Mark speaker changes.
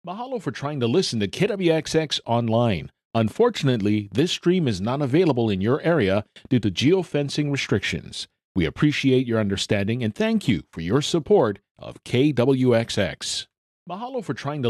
Speaker 1: Mahalo for trying to listen to KWXX online. Unfortunately, this stream is not available in your area due to geofencing restrictions. We appreciate your understanding and thank you for your support of KWXX. Mahalo for trying to